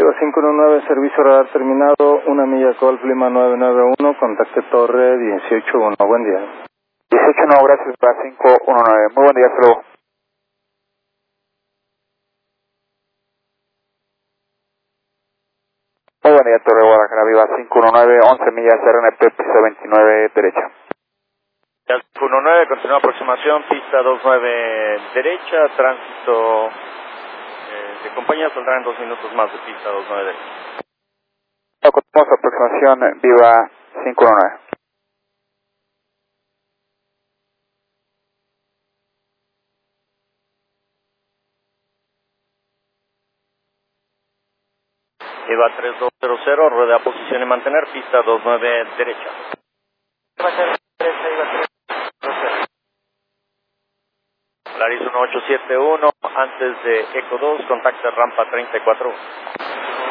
Viva 519, servicio radar terminado, 1 milla Golf Lima 991, contacte torre 181, buen día. 181, gracias, Viva 519, muy buen día, hasta luego. Muy buen día, Torre Guadalajara, Viva 519, 11 millas, RNP, pista 29, derecha. 519, continúa aproximación, pista 29, derecha, tránsito de compañía, saldrá en 2 minutos más de pista 29 derecha. Continuamos aproximación, Viva 519. Viva 3200, rueda posición y mantener, pista 29 derecha. Laris 1871, antes de Eco 2, contacta rampa 34.